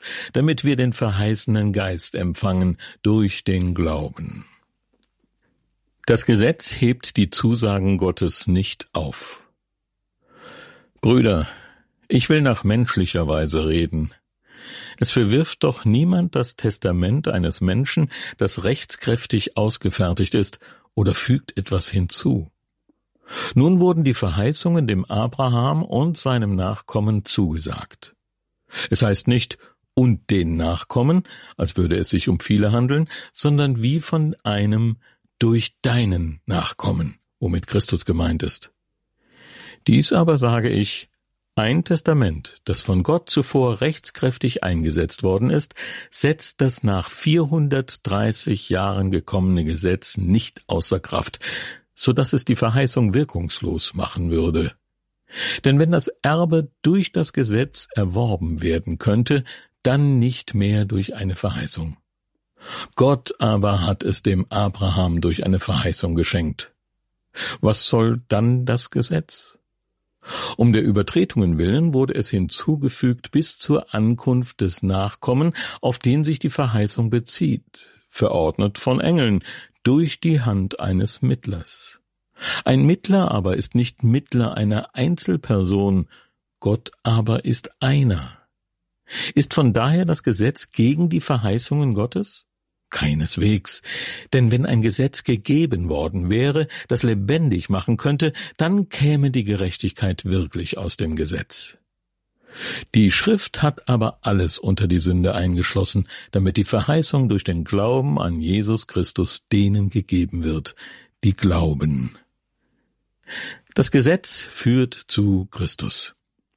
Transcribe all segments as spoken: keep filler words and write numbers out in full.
damit wir den verheißenen Geist empfangen durch den Glauben. Das Gesetz hebt die Zusagen Gottes nicht auf. Brüder, ich will nach menschlicher Weise reden. Es verwirft doch niemand das Testament eines Menschen, das rechtskräftig ausgefertigt ist, oder fügt etwas hinzu. Nun wurden die Verheißungen dem Abraham und seinem Nachkommen zugesagt. Es heißt nicht und den Nachkommen, als würde es sich um viele handeln, sondern wie von einem durch deinen Nachkommen, womit Christus gemeint ist. Dies aber sage ich: Ein Testament, das von Gott zuvor rechtskräftig eingesetzt worden ist, setzt das nach vierhundertdreißig Jahren gekommene Gesetz nicht außer Kraft, so dass es die Verheißung wirkungslos machen würde. Denn wenn das Erbe durch das Gesetz erworben werden könnte, dann nicht mehr durch eine Verheißung. Gott aber hat es dem Abraham durch eine Verheißung geschenkt. Was soll dann das Gesetz? Um der Übertretungen willen wurde es hinzugefügt bis zur Ankunft des Nachkommen, auf den sich die Verheißung bezieht, verordnet von Engeln, durch die Hand eines Mittlers. Ein Mittler aber ist nicht Mittler einer Einzelperson, Gott aber ist einer. Ist von daher das Gesetz gegen die Verheißungen Gottes? Keineswegs, denn wenn ein Gesetz gegeben worden wäre, das lebendig machen könnte, dann käme die Gerechtigkeit wirklich aus dem Gesetz. Die Schrift hat aber alles unter die Sünde eingeschlossen, damit die Verheißung durch den Glauben an Jesus Christus denen gegeben wird, die glauben. Das Gesetz führt zu Christus.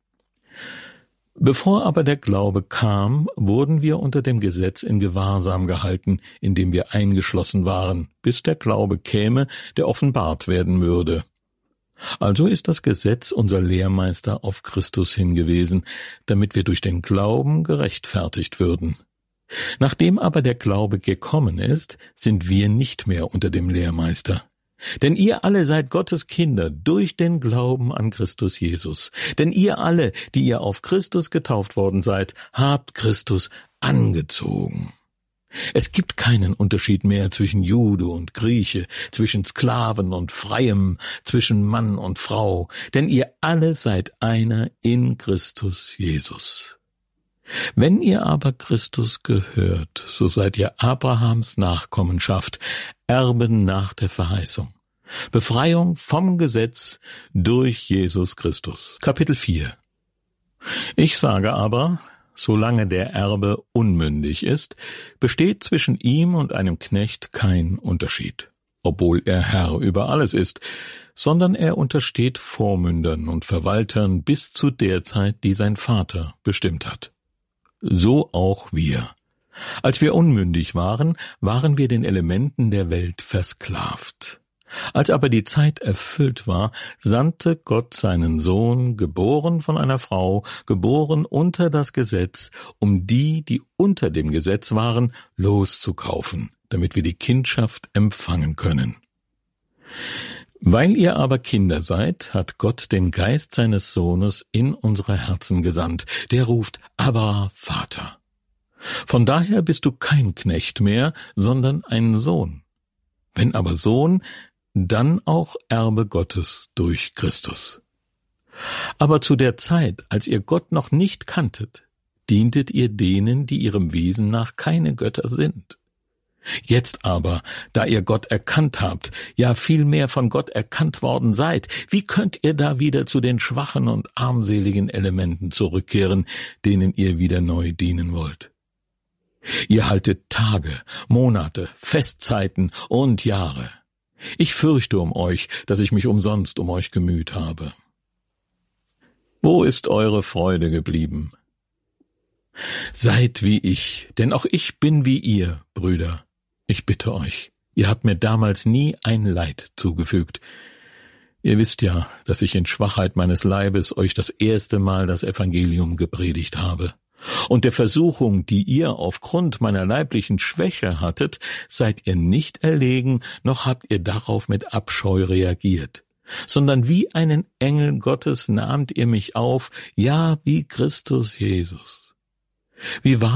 Bevor aber der Glaube kam, wurden wir unter dem Gesetz in Gewahrsam gehalten, in dem wir eingeschlossen waren, bis der Glaube käme, der offenbart werden würde. Also ist das Gesetz unser Lehrmeister auf Christus hingewiesen, damit wir durch den Glauben gerechtfertigt würden. Nachdem aber der Glaube gekommen ist, sind wir nicht mehr unter dem Lehrmeister. Denn ihr alle seid Gottes Kinder durch den Glauben an Christus Jesus. Denn ihr alle, die ihr auf Christus getauft worden seid, habt Christus angezogen. Es gibt keinen Unterschied mehr zwischen Jude und Grieche, zwischen Sklaven und Freiem, zwischen Mann und Frau, denn ihr alle seid einer in Christus Jesus. Wenn ihr aber Christus gehört, so seid ihr Abrahams Nachkommenschaft, Erben nach der Verheißung. Befreiung vom Gesetz durch Jesus Christus. Kapitel vier. Ich sage aber, solange der Erbe unmündig ist, besteht zwischen ihm und einem Knecht kein Unterschied, obwohl er Herr über alles ist, sondern er untersteht Vormündern und Verwaltern bis zu der Zeit, die sein Vater bestimmt hat. So auch wir. Als wir unmündig waren, waren wir den Elementen der Welt versklavt. Als aber die Zeit erfüllt war, sandte Gott seinen Sohn, geboren von einer Frau, geboren unter das Gesetz, um die, die unter dem Gesetz waren, loszukaufen, damit wir die Kindschaft empfangen können. Weil ihr aber Kinder seid, hat Gott den Geist seines Sohnes in unsere Herzen gesandt, der ruft, Abba, Vater. Von daher bist du kein Knecht mehr, sondern ein Sohn. Wenn aber Sohn, dann auch Erbe Gottes durch Christus. Aber zu der Zeit, als ihr Gott noch nicht kanntet, dientet ihr denen, die ihrem Wesen nach keine Götter sind. Jetzt aber, da ihr Gott erkannt habt, ja vielmehr von Gott erkannt worden seid, wie könnt ihr da wieder zu den schwachen und armseligen Elementen zurückkehren, denen ihr wieder neu dienen wollt? Ihr haltet Tage, Monate, Festzeiten und Jahre. Ich fürchte um euch, dass ich mich umsonst um euch gemüht habe. Wo ist eure Freude geblieben? Seid wie ich, denn auch ich bin wie ihr, Brüder. Ich bitte euch, ihr habt mir damals nie ein Leid zugefügt. Ihr wisst ja, dass ich in Schwachheit meines Leibes euch das erste Mal das Evangelium gepredigt habe. Und der Versuchung, die ihr aufgrund meiner leiblichen Schwäche hattet, seid ihr nicht erlegen, noch habt ihr darauf mit Abscheu reagiert, sondern wie einen Engel Gottes nahmt ihr mich auf, ja wie Christus Jesus. Wie wahr